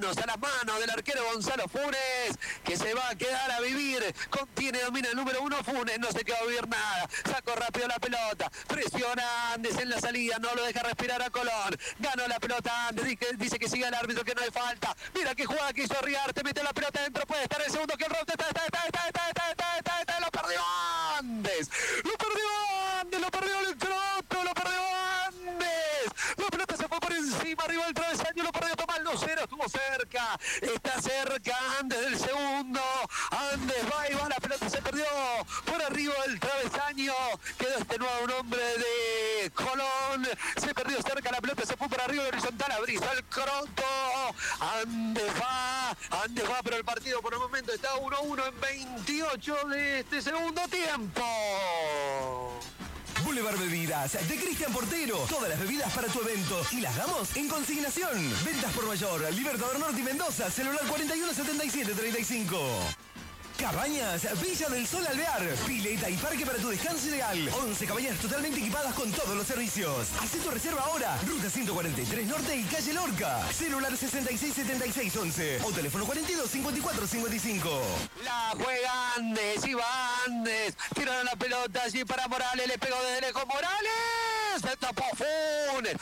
a las manos del arquero Gonzalo Funes, que se va a quedar a vivir. Contiene, domina el número 1 Funes, no se queda a vivir nada. Sacó rápido la pelota, presiona Andes en la salida, no lo deja respirar a Colón. Ganó la pelota Andes, dice que siga el árbitro, que no hay falta. Mira qué jugada que hizo Riarte, mete la pelota adentro, puede estar el segundo, que el rote lo perdió Andes. Lo perdió el Croto, lo perdió Andes. La pelota se fue por encima, arriba del travesaño, lo perdió Tomás Lucero, estuvo cerca, está cerca Andes del segundo. Andes va y va, la pelota se perdió por arriba del travesaño. Quedó este nuevo nombre de Colón. Se perdió cerca, la pelota se fue por arriba horizontal, abrizó el Croto. Andes va, pero el partido por el momento está 1-1 en 28 de este segundo tiempo. Boulevard Bebidas, de Cristian Portero. Todas las bebidas para tu evento y las damos en consignación. Ventas por mayor, Libertador Norte y Mendoza, celular 417735. Cabañas Villa del Sol Alvear, pileta y parque para tu descanso ideal. 11 cabañas totalmente equipadas con todos los servicios. Haz tu reserva ahora. Ruta 143 Norte y calle Lorca. Celular 667611 o teléfono 425455. La juega Andes, y va Andes. Tiraron la pelota allí para Morales, le pegó desde lejos Morales. Se tapó Funes,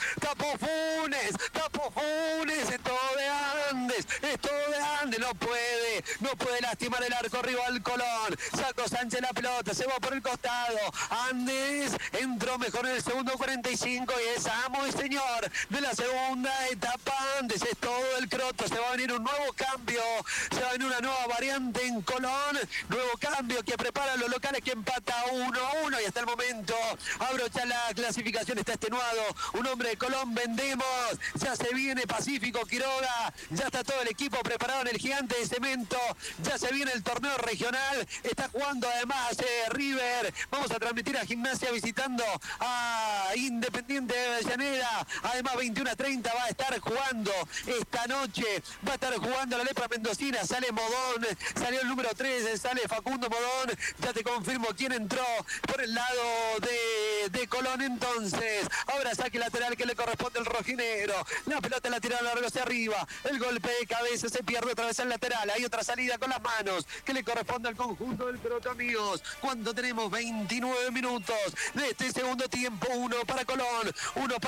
es todo de Andes, no puede lastimar el arco rival Colón. Sacó Sánchez la pelota, se va por el costado. Andes entró mejor en el segundo 45 y es amo y señor de la segunda etapa. Andes es todo el Croto, se va a venir un nuevo cambio, se va a venir una nueva variante en Colón, nuevo cambio que prepara a los locales, que empata 1-1 y hasta el momento abrocha la clasificación, está extenuado un hombre de Colón, Vendemos, ya se viene Pacífico Quiroga, ya está todo el equipo preparado en el Gigante de Cemento, ya se viene el torneo regional, está jugando además River, vamos a transmitir a Gimnasia visitando a Independiente de Avellaneda, además 21:30 va a estar jugando esta noche, va a estar jugando la Lepra Mendocina, sale Modón, salió el número 3, sale Facundo Modón, ya te confirmo quién entró por el lado de Colón. Entonces, ahora saque lateral que le corresponde al rojinegro, la pelota la tira largo hacia arriba, el golpe de cabeza se pierde otra vez al lateral, hay otra salida con las manos que le corresponde al conjunto del Croto, amigos. Cuando tenemos 29 minutos de este segundo tiempo, 1 para Colón, 1 para